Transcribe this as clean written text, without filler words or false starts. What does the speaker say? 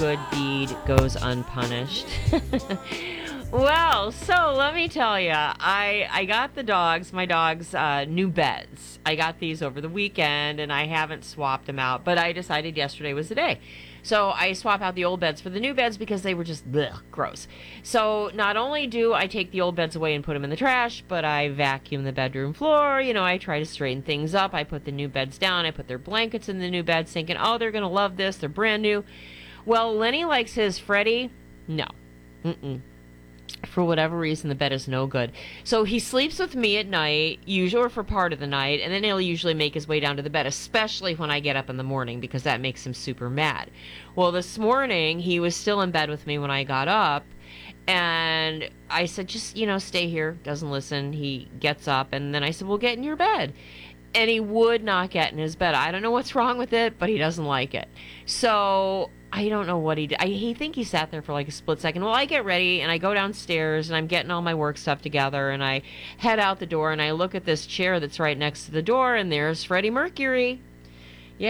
good deed goes unpunished. Well, so let me tell you, I got my dogs new beds. I got these over the weekend, and I haven't swapped them out, but I decided yesterday was the day. So I swap out the old beds for the new beds because they were just blech, gross. So not only do I take the old beds away and put them in the trash, but I vacuum the bedroom floor. I try to straighten things up. I put the new beds down. I put their blankets in the new beds, thinking, oh, they're going to love this. They're brand new. Well, Lenny likes his Freddie. No. Mm-mm. For whatever reason, the bed is no good. So he sleeps with me at night, usually or for part of the night, and then he'll usually make his way down to the bed, especially when I get up in the morning, because that makes him super mad. Well, this morning, he was still in bed with me when I got up, and I said, just, stay here. Doesn't listen. He gets up, and then I said, well, get in your bed. And he would not get in his bed. I don't know what's wrong with it, but he doesn't like it. So I don't know what he did. I think he sat there for like a split second. Well, I get ready and I go downstairs and I'm getting all my work stuff together and I head out the door and I look at this chair that's right next to the door and there's Freddie Mercury